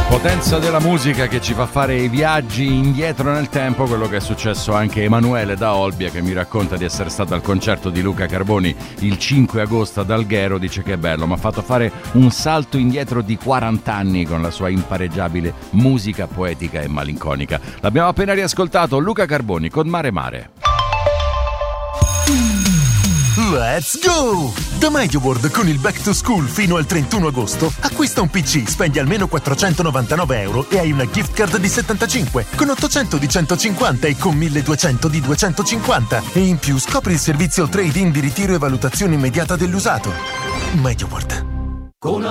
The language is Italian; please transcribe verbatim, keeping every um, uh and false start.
Potenza della musica che ci fa fare i viaggi indietro nel tempo, quello che è successo anche a Emanuele da Olbia, che mi racconta di essere stato al concerto di Luca Carboni il cinque agosto ad Alghero. Dice che è bello, mi ha fatto fare un salto indietro di quaranta anni con la sua impareggiabile musica poetica e malinconica. L'abbiamo appena riascoltato, Luca Carboni con Mare Mare. Let's go! Da MediaWorld con il Back to School fino al trentuno agosto acquista un P C, spendi almeno quattrocentonovantanove euro e hai una gift card di settantacinque con ottocento di centocinquanta e con milleduecento di duecentocinquanta, e in più scopri il servizio trade-in di ritiro e valutazione immediata dell'usato. MediaWorld.